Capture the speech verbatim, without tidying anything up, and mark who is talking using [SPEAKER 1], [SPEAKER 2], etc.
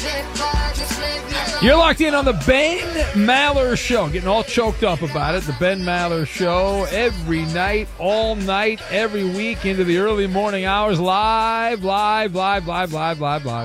[SPEAKER 1] You're locked in on the Ben Maller Show. Getting all choked up about it. The Ben Maller Show every night, all night, every week into the early morning hours. Live, live, live, live, live, live, live.